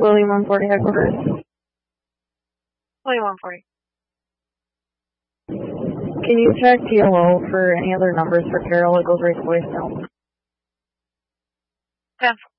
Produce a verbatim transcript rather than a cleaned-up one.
William one forty, Equifax. William one forty. Can you check T O O for any other numbers for Carol? It goes right to voicemail. ten.